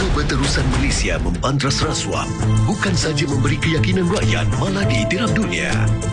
Keberterusan Malaysia membantras rasuah bukan saja memberi keyakinan rakyat, malah ditiram dunia.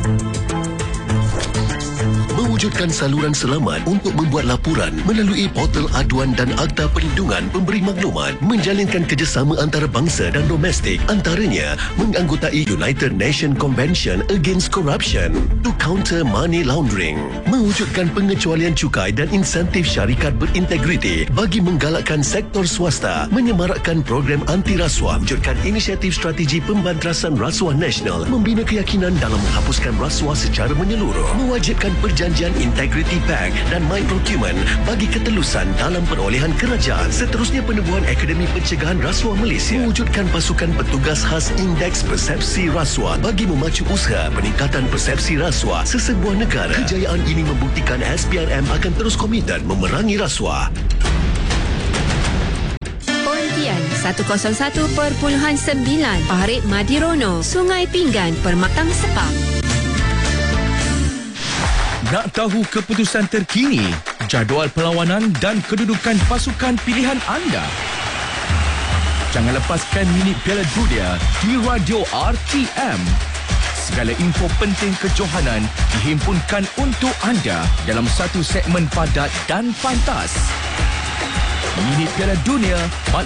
Mewujudkan saluran selamat untuk membuat laporan melalui portal aduan dan Akta Perlindungan Pemberi Maklumat, menjalinkan kerjasama antarabangsa dan domestik, antaranya menganggotai United Nations Convention Against Corruption to counter money laundering, mewujudkan pengecualian cukai dan insentif syarikat berintegriti bagi menggalakkan sektor swasta, menyemarakkan program anti rasuah, wujudkan inisiatif strategi pembantrasan rasuah nasional, membina keyakinan dalam menghapuskan rasuah secara menyeluruh, mewajibkan perjanjian Integrity Pact dan My Procurement bagi ketelusan dalam perolehan kerajaan. Seterusnya, penubuhan Akademi Pencegahan Rasuah Malaysia, mewujudkan pasukan petugas khas Indeks Persepsi Rasuah bagi memacu usaha peningkatan persepsi rasuah sesebuah negara. Kejayaan ini membuktikan SPRM akan terus komited memerangi rasuah. Pontian 101.9, Parit Madirono, Sungai Pinggan, Permatang Sepang. Nak tahu keputusan terkini, jadual perlawanan dan kedudukan pasukan pilihan anda? Jangan lepaskan minit Piala Dunia di Radio RTM. Segala info penting kejohanan dihimpunkan untuk anda dalam satu segmen padat dan pantas. Minit Piala Dunia